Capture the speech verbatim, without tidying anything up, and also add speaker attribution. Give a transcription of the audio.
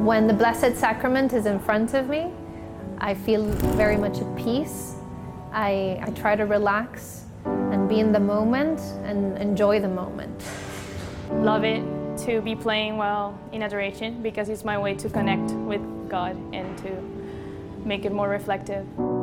Speaker 1: When the Blessed Sacrament is in front of me, I feel very much at peace. I, I try to relax and be in the moment and enjoy the moment.
Speaker 2: Love it to be playing while in adoration because it's my way to connect with God and to make it more reflective.